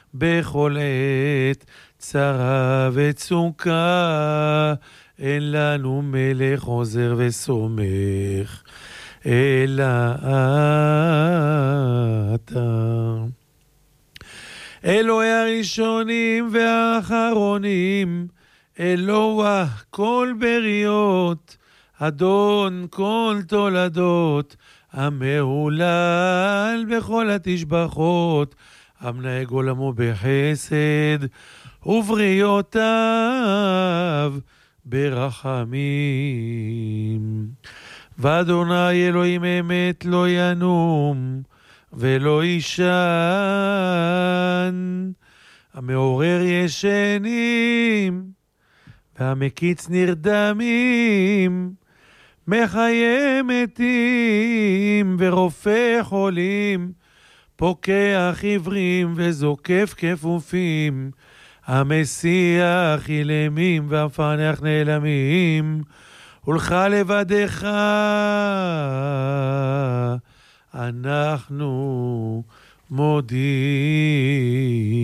בכל עת צרה וצוקה, אין לנו מלך עוזר וסומך, אלא אתה. אלוהי הראשונים והאחרונים, אלוה כל בריות, אדון כל תולדות, המהולל בכל התשבחות, המנהג עולמו בחסד, ובריאותיו ברחמים. ואדוני אלוהים אמת לא ינום, ולא ישן, המעורר ישנים, והמקיץ נרדמים, מחיה מתים ורופא חולים, פוקח עיוורים וזוקף כפופים, המסיח אילמים והמפענח נעלמים, ולך לבדך אנחנו מודים.